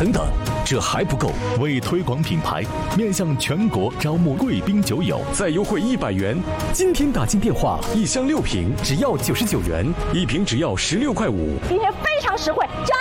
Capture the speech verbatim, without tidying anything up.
等等，这还不够。为推广品牌，面向全国招募贵宾酒友， 再优惠一百元。 今天打进电话， 一箱六瓶， 只要九十九元， 一瓶只要十六块五。 今天非常实惠，加